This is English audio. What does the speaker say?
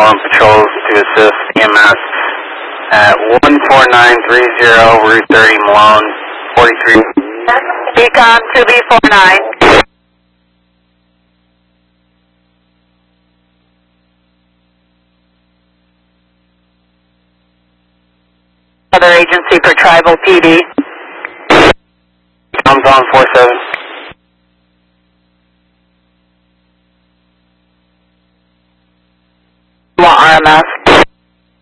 911 patrols to assist EMS at 14930 Route 30 Malone 43. Beacon 2B49. Other agency for Tribal PD. Comes on 47